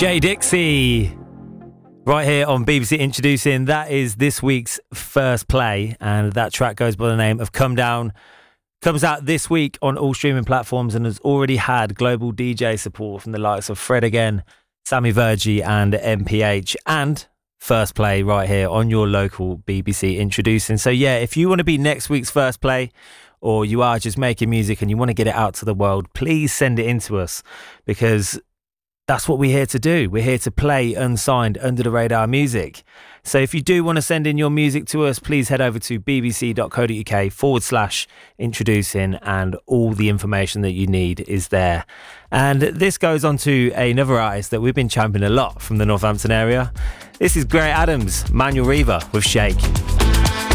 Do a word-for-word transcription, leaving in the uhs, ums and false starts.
Jay Dixie, right here on B B C Introducing. That is this week's first play, and that track goes by the name of Come Down. Comes out this week on all streaming platforms and has already had global D J support from the likes of Fred Again, Sammy Virgie and M P H, and first play right here on your local B B C Introducing. So yeah, if you want to be next week's first play, or you are just making music and you want to get it out to the world, please send it in to us, because that's what we're here to do. We're here to play unsigned, under the radar music. So if you do want to send in your music to us, please head over to bbc.co.uk forward slash introducing, and all the information that you need is there. And this goes on to another artist that we've been championing a lot from the Northampton area. This is Grey Adams, Manuel Riva with Shake.